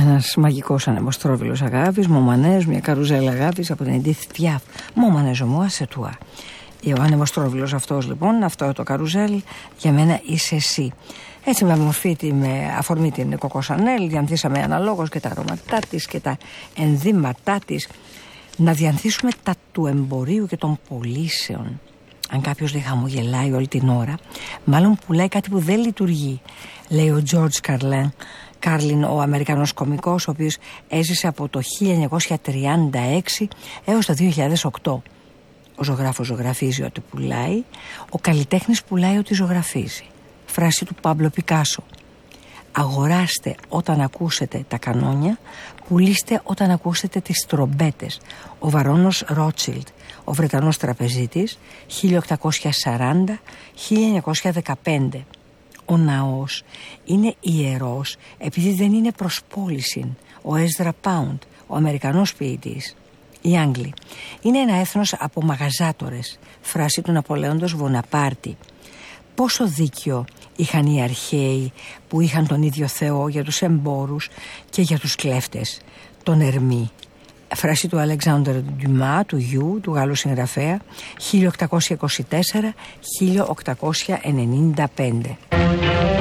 Ένας μαγικός ανεμοστρόβιλος αγάπης, Μομανέζ, μια καρουζέλα αγάπης από την Edith Piaf. Μομανέζ moi c'est toi. Ο ανεμοστρόβιλος αυτός λοιπόν, αυτό το καρουζέλ, για μένα είσαι εσύ. Έτσι με αφορμή την Κοκό Σανέλ διανθίσαμε αναλόγως και τα αρωματά της και τα ενδύματά της. Να διανθίσουμε τα του εμπορίου και των πωλήσεων. Αν κάποιος λέει χαμογελάει όλη την ώρα, μάλλον πουλάει κάτι που δεν λειτουργεί, λέει ο George Carlin, ο Αμερικανός κωμικός, ο οποίος έζησε από το 1936 έως το 2008. Ο ζωγράφος ζωγραφίζει ό,τι πουλάει, ο καλλιτέχνης πουλάει ό,τι ζωγραφίζει. Φράση του Πάμπλο Πικάσο. Αγοράστε όταν ακούσετε τα κανόνια, πουλήστε όταν ακούσετε τις τρομπέτες. Ο Βαρώνος Ρότσιλντ, ο Βρετανός τραπεζίτης, 1840-1915. Ο ναός είναι ιερός επειδή δεν είναι προς πώληση. Ο Έζρα Πάουντ, ο Αμερικανός ποιητής. Οι Άγγλοι είναι ένα έθνος από μαγαζάτορες. Φράση του Ναπολέοντος Βοναπάρτη. Πόσο δίκιο είχαν οι αρχαίοι που είχαν τον ίδιο Θεό για τους εμπόρους και για τους κλέφτες, τον Ερμή. Φράση του Αλεξάνδρου Ντουμά, του γιου, του Γάλλου συγγραφέα, 1824-1895.